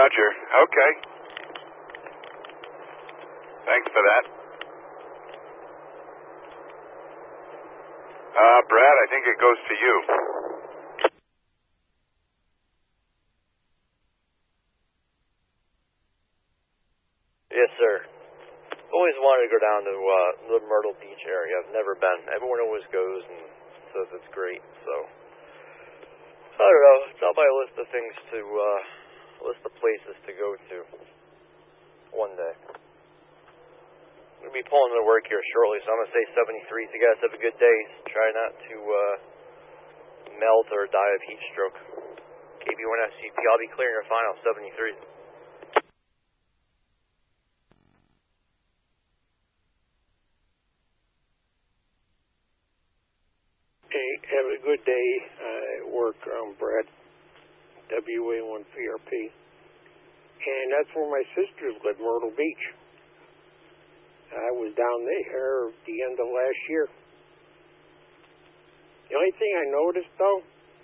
Roger. Okay. Thanks for that. Brad, I think it goes to you. Yes, sir. Always wanted to go down to the Myrtle Beach area. I've never been. Everyone always goes and says it's great. So, I don't know. It's on my list of things to, list of places to go to one day. I'm going to be pulling into work here shortly, so I'm going to say 73. So you guys have a good day. Try not to melt or die of heat stroke. KB1SCP, I'll be clearing your final 73. Hey, have a good day at work. I'm Brad, WA1PRP. And that's where my sisters live, Myrtle Beach. I was down there at the end of last year. The only thing I noticed, though,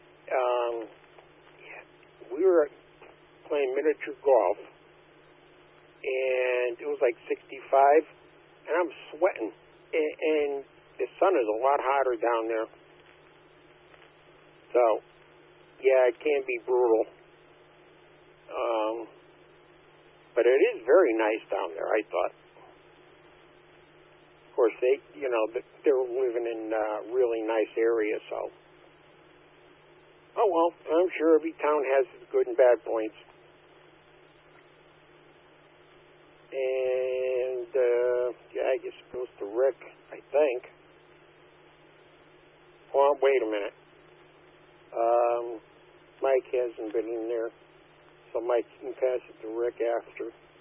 we were playing miniature golf, and it was like 65, and I'm sweating. And the sun is a lot hotter down there. So, yeah, it can be brutal. But it is very nice down there, I thought. Of course, they're living in a really nice area, so. Oh, well, I'm sure every town has its good and bad points. And, I guess it goes to Rick, I think. Well, wait a minute. Mike hasn't been in there, so Mike can pass it to Rick after.